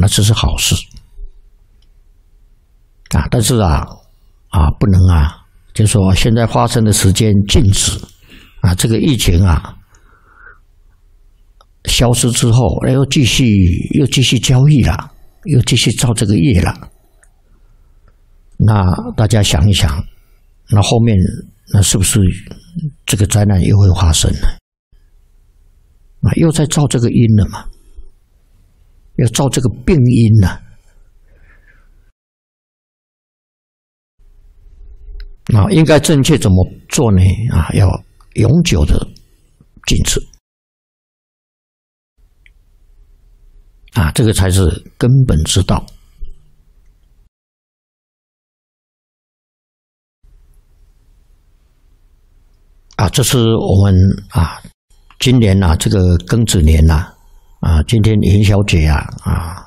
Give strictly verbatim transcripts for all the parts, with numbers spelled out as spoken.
这是好事啊。但是啊啊不能啊，就是说现在发生的时间静止啊，这个疫情啊消失之后，又继续又继续交易了，又继续造这个业了。那大家想一想，那后面那是不是这个灾难又会发生呢？啊，又在造这个因了嘛，要造这个病因呢？啊，应该正确怎么做呢？啊，要永久的禁止。啊，这个才是根本之道。啊，这是我们啊，今年呐、啊，这个庚子年呐、啊，啊，今天元宵节啊，啊，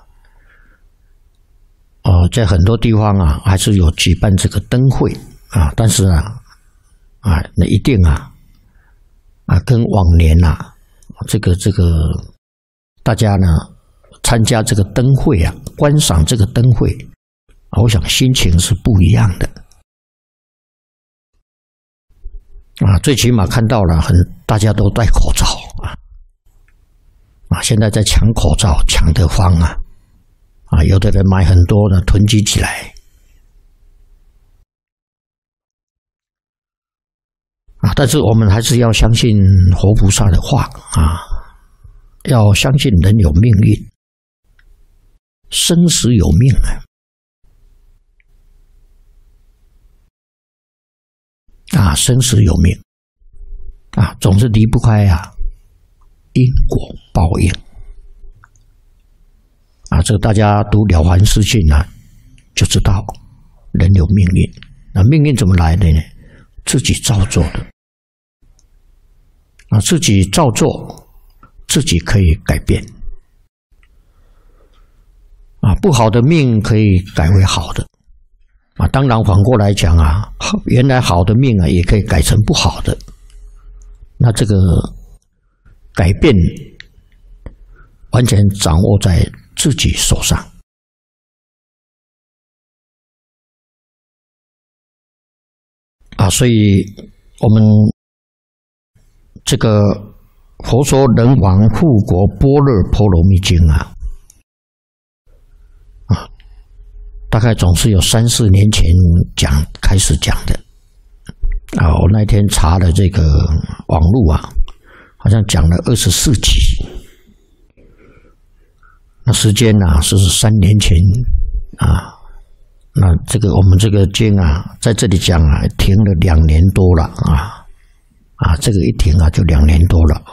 哦，在很多地方啊，还是有举办这个灯会啊，但是啊，啊，那一定啊，啊，跟往年呐、啊，这个这个大家呢参加这个灯会啊，观赏这个灯会，啊，我想心情是不一样的。啊，最起码看到了很大家都戴口罩啊，啊，现在在抢口罩，抢得慌啊，啊，有的人买很多呢，囤积起来，啊，但是我们还是要相信活菩萨的话啊，要相信人有命运，生死有命啊。啊，生死有命啊，总是离不开啊因果报应啊。这个大家读《了凡四训》啊，就知道人有命运。那命运怎么来的呢？自己造作的啊，自己造作，自己可以改变啊。不好的命可以改为好的。啊，当然反过来讲啊，原来好的命啊，也可以改成不好的。那这个改变完全掌握在自己手上啊，所以我们这个佛说《人王护国般若波罗蜜经》啊。大概总是有三四年前讲开始讲的啊，我那天查了这个网络啊，好像讲了二十四集，那时间呢、啊、是三年前啊，那这个我们这个经啊，在这里讲啊，停了两年多了啊啊，这个一停啊就两年多了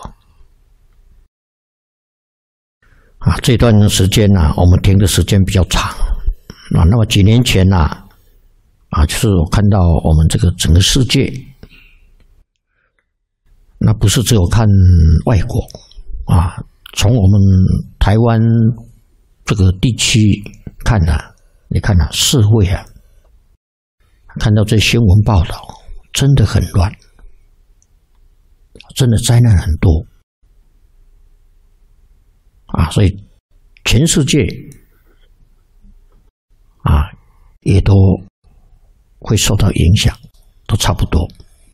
啊，这段时间呢、啊，我们停的时间比较长。啊，那么几年前呐、啊，啊，就是我看到我们这个整个世界，那不是只有看外国啊，从我们台湾这个地区看啊，你看啊，社会啊，看到这新闻报道，真的很乱，真的灾难很多啊，所以全世界。啊，也都会受到影响，都差不多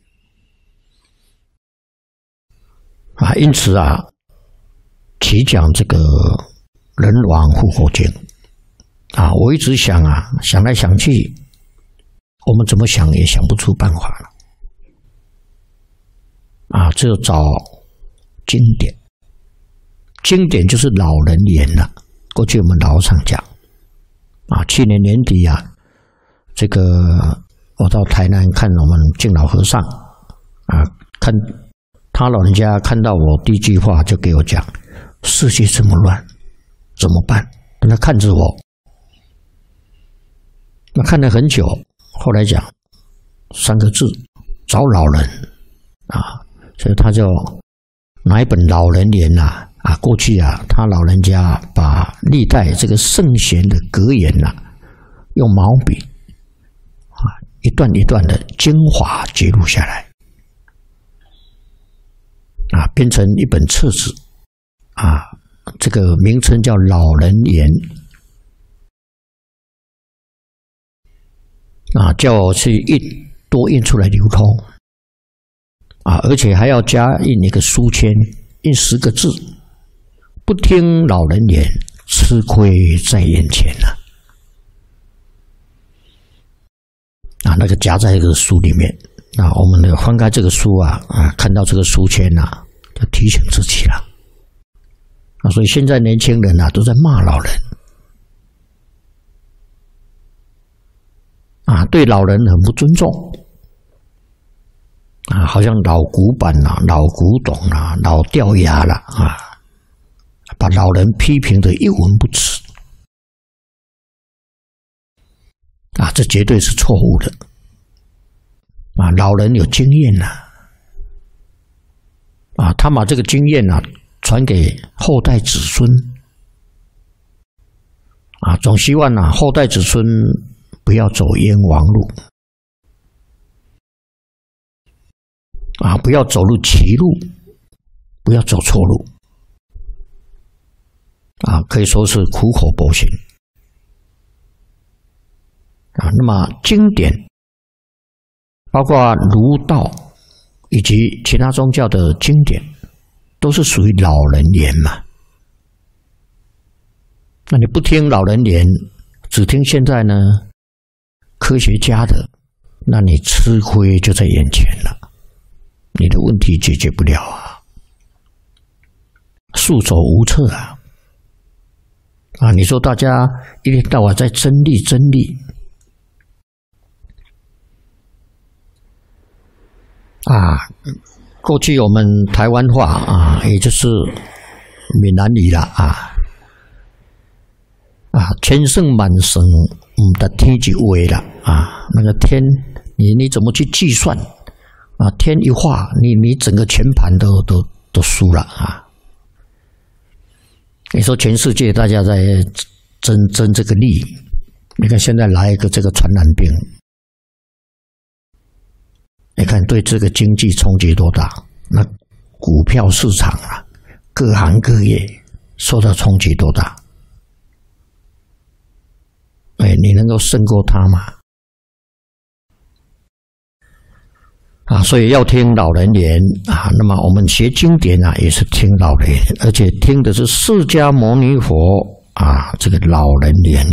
啊。因此啊，提讲这个《人王护国经》啊，我一直想啊，想来想去，我们怎么想也想不出办法了啊，只有找经典。经典就是老人言了，过去我们老常讲。啊，去年年底啊，这个我到台南看我们敬老和尚啊，看他老人家看到我第一句话就给我讲：世界这么乱，怎么办？他看着我，那看了很久，后来讲三个字：找老人啊，所以他就拿一本老人言呐。啊，过去啊，他老人家把历代这个圣贤的格言呐、啊，用毛笔啊一段一段的精华记录下来，啊，编成一本册子，啊，这个名称叫《老人言》 啊，叫我去印多印出来流通啊，而且还要加印一个书签，印十个字：不听老人言，吃亏在眼前呐、啊。啊，那个夹在这个书里面。啊，我们呢翻开这个书啊啊，看到这个书签啊，就提醒自己了。啊，所以现在年轻人啊都在骂老人。啊，对老人很不尊重，啊，好像老古板啦、老古董啦、老掉牙啦，啊，把老人批评得一文不值，啊，这绝对是错误的，啊，老人有经验呐、啊，啊，他把这个经验啊传给后代子孙，啊，总希望啊后代子孙不要走冤枉路，啊，不要走入歧路，不要走错路，啊，可以说是苦口婆心，啊，那么经典，包括儒道以及其他宗教的经典，都是属于老人言嘛。那你不听老人言，只听现在呢？科学家的，那你吃亏就在眼前了，你的问题解决不了啊，束手无策啊！啊，你说大家一天到晚在争利争利啊，过去我们台湾话啊，也就是闽南语啦啊。啊，千胜万胜，我们的天就为了啊，那个天，你你怎么去计算啊？天一化，你你整个全盘都都都输了啊！你说全世界大家在争争这个利，你看现在来一个这个传染病，你看对这个经济冲击多大？那股票市场啊，各行各业受到冲击多大？哎，你能够胜过他吗？啊，所以要听老人言啊。那么我们学经典啊，也是听老人言，而且听的是释迦牟尼佛啊这个老人言。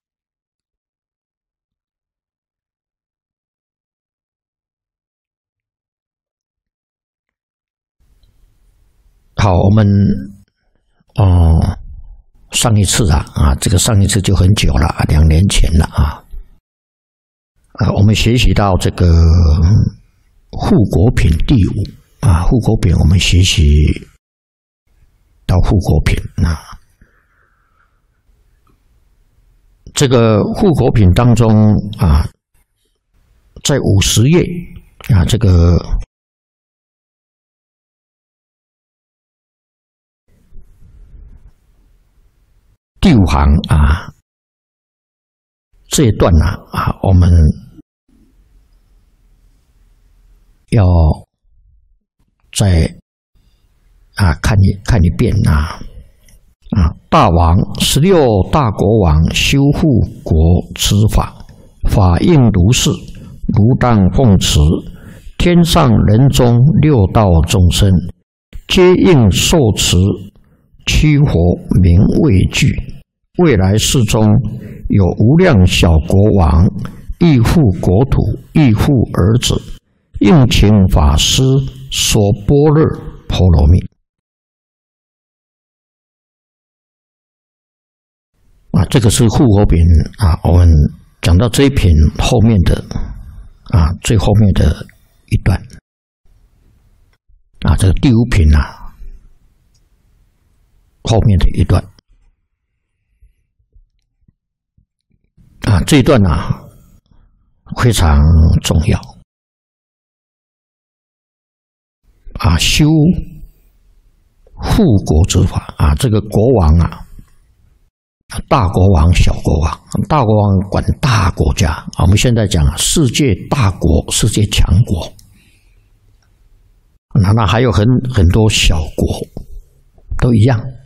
好，我们哦。上一次啊啊，这个上一次就很久了，两年前了啊。啊，我们学习到这个护国品第五啊，护国品我们学习到护国品啊。这个护国品当中啊，在五十页啊，这个。第五行啊，这一段呢 啊, 啊，我们要再啊看一看一遍啊啊！大王十六大国王修护国之法，法应如是，如当奉持。天上人中六道众生，皆应受持。驱火名畏惧，未来世中有无量小国王，亦护国土，亦护儿子，应请法师说般若波罗蜜。啊，这个是护国品啊。我们讲到这一品后面的啊，最后面的一段啊，这个第五品啊。后面的一段啊，这一段啊非常重要啊，修护国之法啊，这个国王啊，大国王、小国王，大国王管大国家啊，我们现在讲世界大国、世界强国，那那还有很很多小国，都一样。